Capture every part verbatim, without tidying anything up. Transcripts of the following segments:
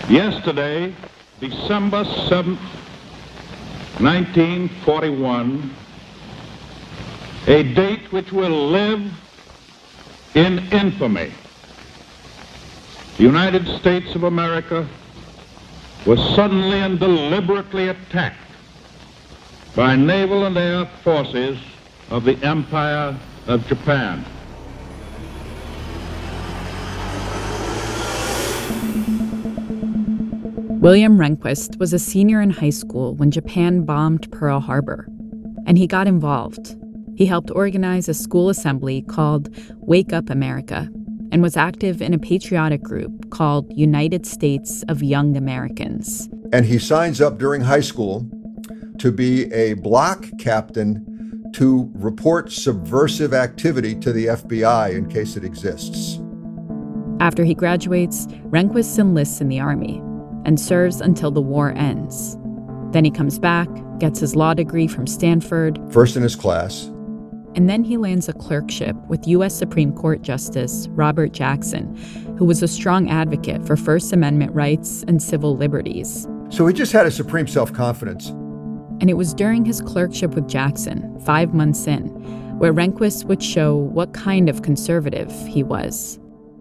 Yesterday, December seventh, nineteen forty-one, a date which will live in infamy. The United States of America was suddenly and deliberately attacked by naval and air forces of the Empire of Japan. William Rehnquist was a senior in high school when Japan bombed Pearl Harbor, and he got involved. He helped organize a school assembly called Wake Up America and was active in a patriotic group called United States of Young Americans. And he signs up during high school to be a block captain to report subversive activity to the F B I in case it exists. After he graduates, Rehnquist enlists in the Army and serves until the war ends. Then he comes back, gets his law degree from Stanford. First in his class. And then he lands a clerkship with U S Supreme Court Justice Robert Jackson, who was a strong advocate for First Amendment rights and civil liberties. So he just had a supreme self-confidence. And it was during his clerkship with Jackson, five months in, where Rehnquist would show what kind of conservative he was.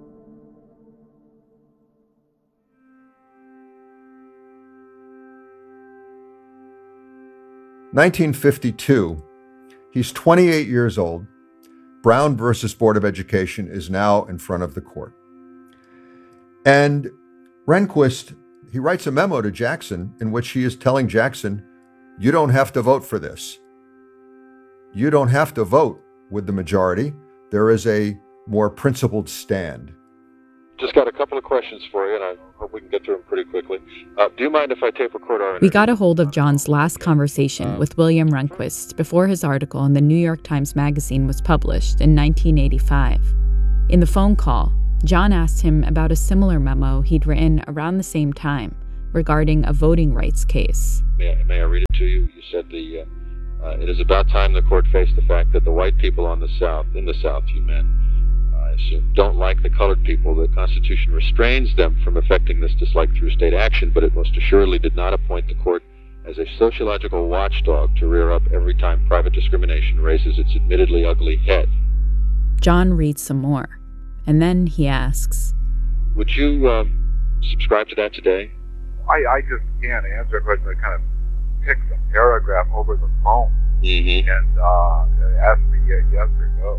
nineteen fifty-two, he's twenty-eight years old. Brown versus Board of Education is now in front of the court. And Rehnquist, he writes a memo to Jackson in which he is telling Jackson, you don't have to vote for this. You don't have to vote with the majority. There is a more principled stand. Just got a couple of questions for you, and I hope we can get through them pretty quickly. Uh, do you mind if I tape record our interview? We got a hold of John's last conversation with William Rehnquist before his article in the New York Times Magazine was published in nineteen eighty-five. In the phone call, John asked him about a similar memo he'd written around the same time regarding a voting rights case. May I, may I read it to you? You said the uh, uh, it is about time the court faced the fact that the white people on the South, in the South, you men, don't like the colored people. The Constitution restrains them from effecting this dislike through state action, but it most assuredly did not appoint the court as a sociological watchdog to rear up every time private discrimination raises its admittedly ugly head. John reads some more, and then he asks, would you uh, subscribe to that today? I, I just can't answer a question. I kind of picked a paragraph over the phone mm-hmm. and uh, asked me yes or no.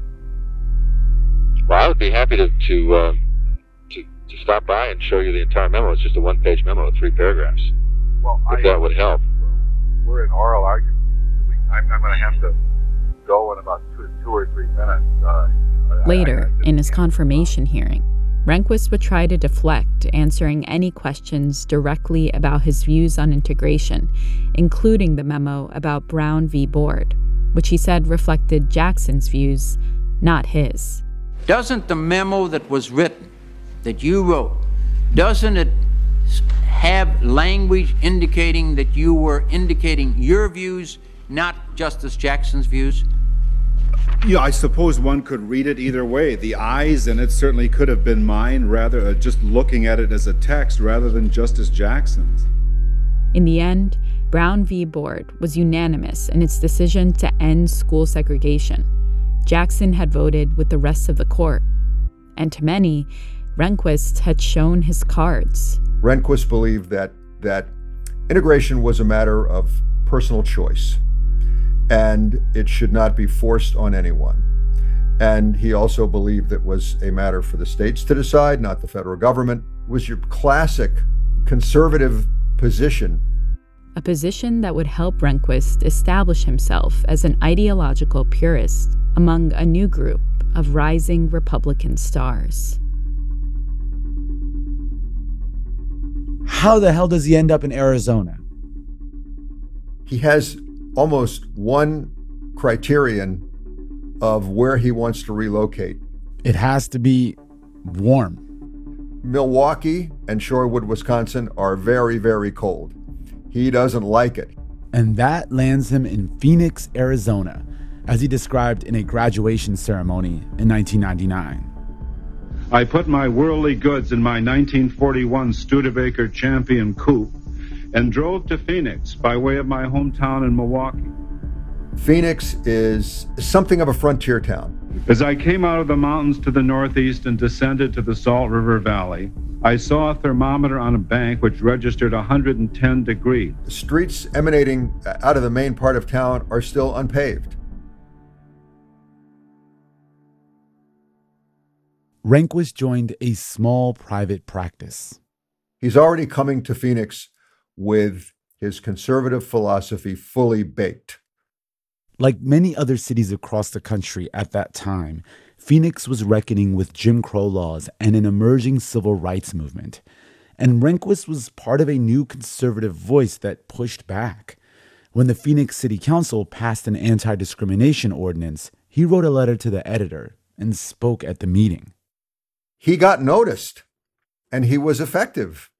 Well, I would be happy to to, uh, to to stop by and show you the entire memo. It's just a one-page memo, three paragraphs. Well, if I, that would help. Well, we're in oral argument. I'm, I'm going to have to go in about two, two or three minutes. Uh, Later, I, I in his confirmation hearing, Rehnquist would try to deflect answering any questions directly about his views on integration, including the memo about Brown v. Board, which he said reflected Jackson's views, not his. Doesn't the memo that was written, that you wrote, doesn't it have language indicating that you were indicating your views, not Justice Jackson's views? Yeah, I suppose one could read it either way. The eyes in it certainly could have been mine, rather uh, just looking at it as a text rather than Justice Jackson's. In the end, Brown v. Board was unanimous in its decision to end school segregation. Jackson had voted with the rest of the court, and to many, Rehnquist had shown his cards. Rehnquist believed that that integration was a matter of personal choice, and it should not be forced on anyone. And he also believed it was a matter for the states to decide, not the federal government. It was your classic conservative position. A position that would help Rehnquist establish himself as an ideological purist among a new group of rising Republican stars. How the hell does he end up in Arizona? He has almost one criterion of where he wants to relocate. It has to be warm. Milwaukee and Shorewood, Wisconsin are very, very cold. He doesn't like it. And that lands him in Phoenix, Arizona, as he described in a graduation ceremony in nineteen ninety-nine. I put my worldly goods in my nineteen forty-one Studebaker Champion coupe and drove to Phoenix by way of my hometown in Milwaukee. Phoenix is something of a frontier town. As I came out of the mountains to the northeast and descended to the Salt River Valley, I saw a thermometer on a bank which registered one hundred ten degrees. The streets emanating out of the main part of town are still unpaved. Rehnquist joined a small private practice. He's already coming to Phoenix with his conservative philosophy fully baked. Like many other cities across the country at that time, Phoenix was reckoning with Jim Crow laws and an emerging civil rights movement. And Rehnquist was part of a new conservative voice that pushed back. When the Phoenix City Council passed an anti-discrimination ordinance, he wrote a letter to the editor and spoke at the meeting. He got noticed, and he was effective.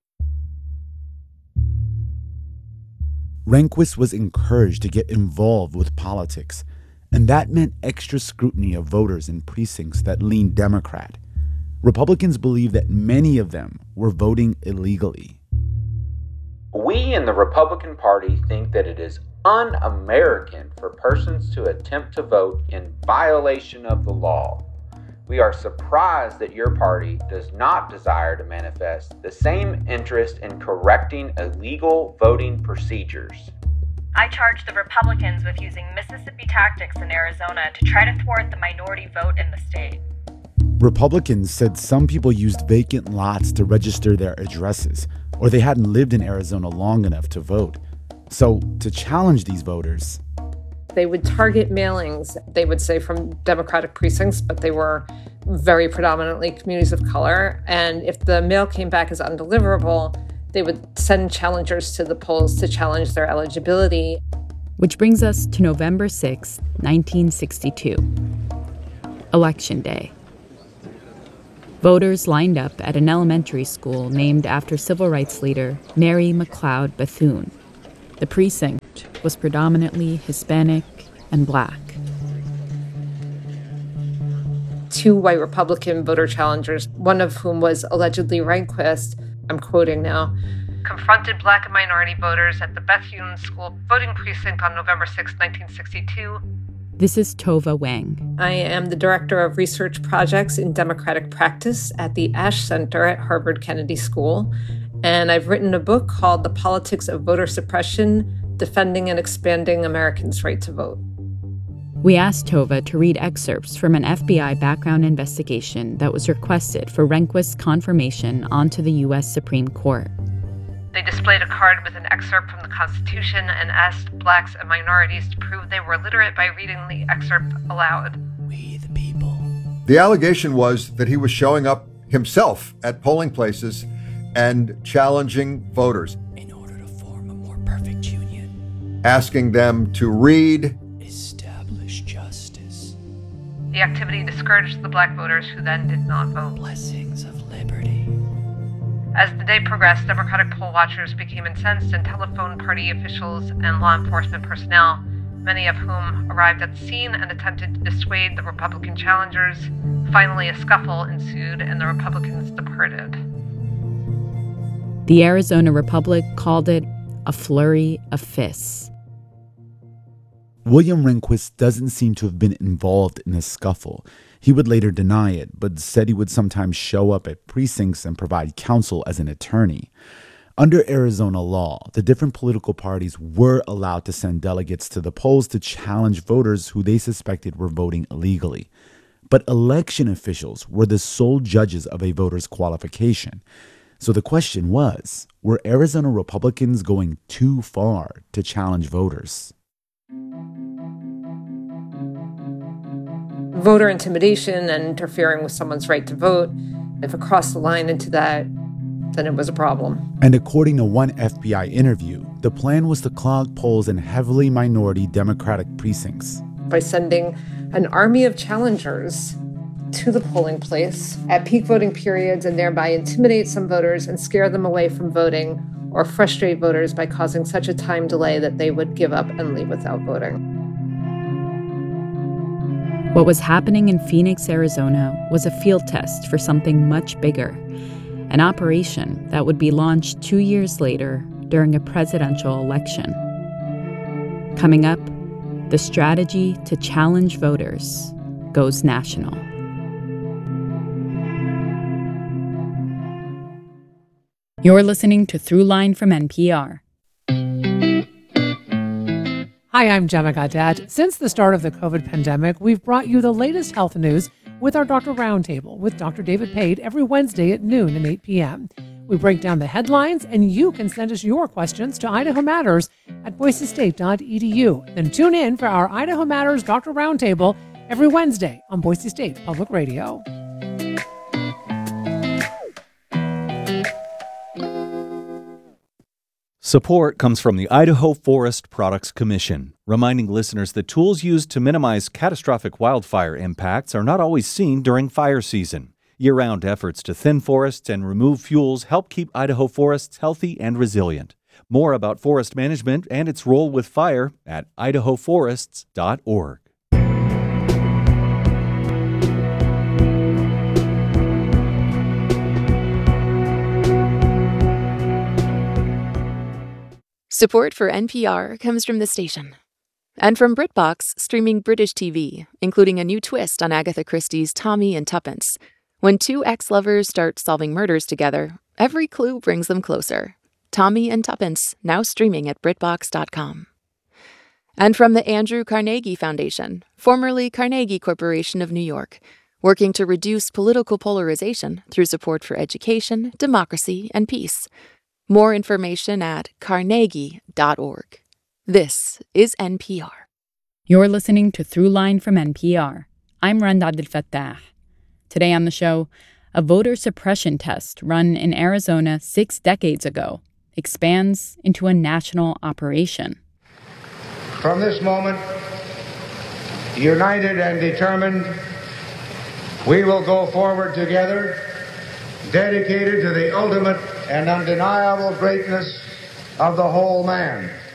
Rehnquist was encouraged to get involved with politics, and that meant extra scrutiny of voters in precincts that leaned Democrat. Republicans believed that many of them were voting illegally. We in the Republican Party think that it is un-American for persons to attempt to vote in violation of the law. We are surprised that your party does not desire to manifest the same interest in correcting illegal voting procedures. I charge the Republicans with using Mississippi tactics in Arizona to try to thwart the minority vote in the state. Republicans said some people used vacant lots to register their addresses, or they hadn't lived in Arizona long enough to vote. So, to challenge these voters, they would target mailings, they would say from Democratic precincts, but they were very predominantly communities of color. And if the mail came back as undeliverable, they would send challengers to the polls to challenge their eligibility. Which brings us to November sixth, nineteen sixty-two, Election Day. Voters lined up at an elementary school named after civil rights leader Mary McLeod Bethune. The precinct was predominantly Hispanic and Black. Two white Republican voter challengers, one of whom was allegedly Rehnquist, I'm quoting now, confronted Black and minority voters at the Bethune School voting precinct on November sixth, nineteen sixty-two. This is Tova Wang. I am the Director of Research Projects in Democratic Practice at the Ash Center at Harvard Kennedy School. And I've written a book called The Politics of Voter Suppression, Defending and Expanding Americans' Right to Vote. We asked Tova to read excerpts from an F B I background investigation that was requested for Rehnquist's confirmation onto the U S Supreme Court. They displayed a card with an excerpt from the Constitution and asked Blacks and minorities to prove they were literate by reading the excerpt aloud. We the people. The allegation was that he was showing up himself at polling places and challenging voters. In order to form a more perfect union. Asking them to read. Establish justice. The activity discouraged the Black voters who then did not vote. Blessings of liberty. As the day progressed, Democratic poll watchers became incensed and telephoned party officials and law enforcement personnel, many of whom arrived at the scene and attempted to dissuade the Republican challengers. Finally, a scuffle ensued and the Republicans departed. The Arizona Republic called it a flurry of fists. William Rehnquist doesn't seem to have been involved in the scuffle. He would later deny it, but said he would sometimes show up at precincts and provide counsel as an attorney. Under Arizona law, the different political parties were allowed to send delegates to the polls to challenge voters who they suspected were voting illegally. But election officials were the sole judges of a voter's qualification. So the question was, were Arizona Republicans going too far to challenge voters? Voter intimidation and interfering with someone's right to vote, if it crossed the line into that, then it was a problem. And according to one F B I interview, the plan was to clog polls in heavily minority Democratic precincts. By sending an army of challengers to the polling place at peak voting periods and thereby intimidate some voters and scare them away from voting, or frustrate voters by causing such a time delay that they would give up and leave without voting. What was happening in Phoenix, Arizona was a field test for something much bigger, an operation that would be launched two years later during a presidential election. Coming up, the strategy to challenge voters goes national. You're listening to Throughline from N P R. Hi, I'm Gemma Gadet. Since the start of the COVID pandemic, we've brought you the latest health news with our Doctor Roundtable with Doctor David Pate every Wednesday at noon and eight p.m. We break down the headlines, and you can send us your questions to Idaho Matters at boise state dot e d u. Then tune in for our Idaho Matters Doctor Roundtable every Wednesday on Boise State Public Radio. Support comes from the Idaho Forest Products Commission, reminding listeners that tools used to minimize catastrophic wildfire impacts are not always seen during fire season. Year-round efforts to thin forests and remove fuels help keep Idaho forests healthy and resilient. More about forest management and its role with fire at idaho forests dot org. Support for N P R comes from the station. And from BritBox, streaming British T V, including a new twist on Agatha Christie's Tommy and Tuppence. When two ex-lovers start solving murders together, every clue brings them closer. Tommy and Tuppence, now streaming at britbox dot com. And from the Andrew Carnegie Foundation, formerly Carnegie Corporation of New York, working to reduce political polarization through support for education, democracy, and peace. More information at carnegie dot org. This is N P R. You're listening to Throughline from N P R. I'm Rand Abdelfattah. Today on the show, a voter suppression test run in Arizona six decades ago expands into a national operation. From this moment, united and determined, we will go forward together, dedicated to the ultimate and undeniable greatness of the whole man.